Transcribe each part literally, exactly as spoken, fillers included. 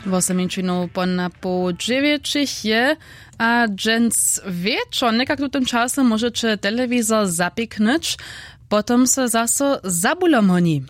Woseminčinu ponna po dziewięciach je, a dżens wieczor nekak w tym czasie możecie telewizor zapiknąć, potem se zaso zabulom honi.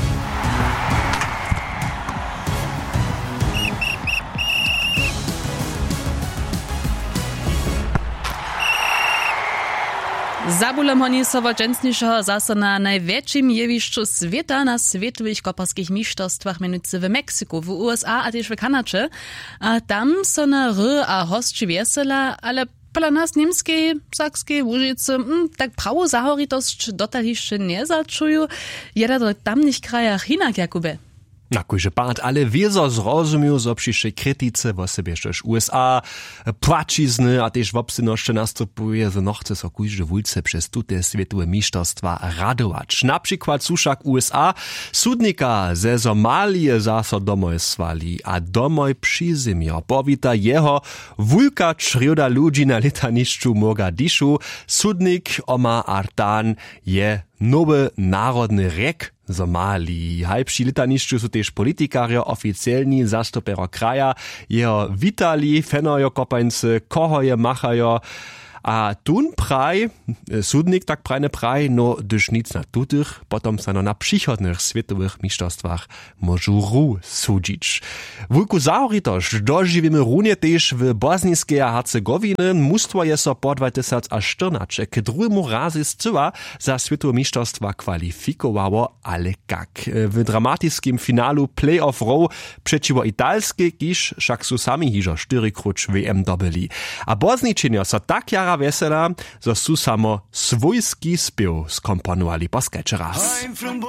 Zabulom honi so wo dżensnišeho zaso na największym jewiszczu świata na światowych koparskich mistrzostwach mianowicie w Meksyku, w U S A a też w Kanadzie. A tam so na ry a hostči wesela, ale pola nas niemskiej, sakskiej, łużycy, mm, tak prawo zahoritosć dotal jeszcze nie zaczują. Jeda do tamnych krajach hinak, Jakube. Na kujże part, ale wiezo zrozumiał, zo przyszej krytyce, wo sobie też U S A płacizny, a też w obsynoszcze następuje, że no chce so kujże wulce przez tute światowe mistrzostwa radować. Na przykład suszak U S A sudnika ze Somalii zaso domoj swali, a domoj przyzymio. Powita jeho wulka czrioda ludzi na letaniszczu Mogadiszu. Sudnik Omar Artan je nowy narodny rek Somalii. Halbši letanišću su tež politikarjo, oficielni zastupero kraja, jeho vitali, fenojo kopańcy, koho je machajo, a tun praj, sudnik tak prajne praj, no dyż nic na tutych, potom sa no na przychodnych światowych mistrzostwach możu ru sudzić. Wulku zauritoż dożywimy runie też w Bosniskiej a Hercegowiny, mustwo je so po dwa tysiące czternaście k drugiemu razy zcyła za światowe mistrzostwa kwalifikowało, ale kak. W dramatickim finalu Play-off Row przeciwo italskiej, kiż však su sami hižo štyrikruć W M dobili. A Bosničenio so tak jara vesela, zo su samo svojski spiew skomponovali po skečerach.